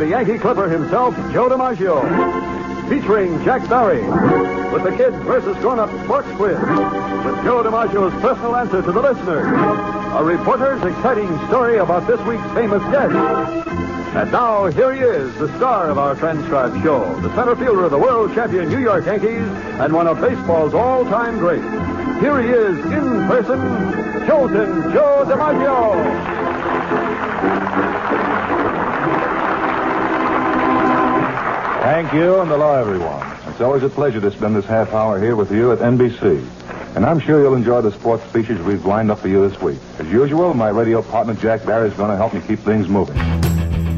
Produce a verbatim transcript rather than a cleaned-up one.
the Yankee Clipper himself, Joe DiMaggio. Featuring Jack Barry, with the Kids versus Grown-Up Sports Quiz, with Joe DiMaggio's personal answer to the listener. A reporter's exciting story about this week's famous guest. And now, here he is, the star of our transcribed show, the center fielder of the world champion New York Yankees, and one of baseball's all-time greats. Here he is, in person, Joltin' Joe DiMaggio. Thank you, and hello, everyone. It's always a pleasure to spend this half hour here with you at N B C. And I'm sure you'll enjoy the sports features we've lined up for you this week. As usual, my radio partner, Jack Barry, is going to help me keep things moving.